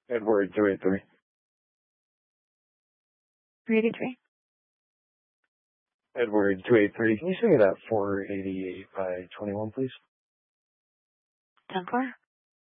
Edward 283. 383. Edward 283. Can you send me that 488 by 21, please? 10-4.